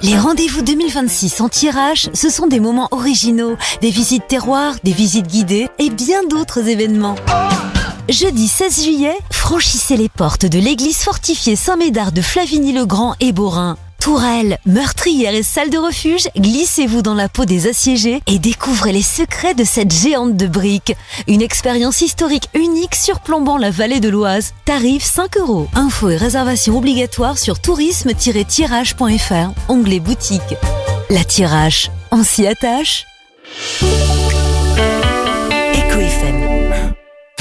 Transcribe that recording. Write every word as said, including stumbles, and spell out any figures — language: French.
Les rendez-vous deux mille vingt-six en Thiérache, ce sont des moments originaux, des visites terroirs, des visites guidées et bien d'autres événements. Jeudi seize juillet, franchissez les portes de l'église fortifiée Saint-Médard de Flavigny-le-Grand et Beaurain. Tourelles, meurtrières et salles de refuge, glissez-vous dans la peau des assiégés et découvrez les secrets de cette géante de briques. Une expérience historique unique surplombant la vallée de l'Oise. Tarif cinq euros. Infos et réservations obligatoires sur tourisme tiret thiérache point f r. Onglet boutique. La Thiérache, on s'y attache.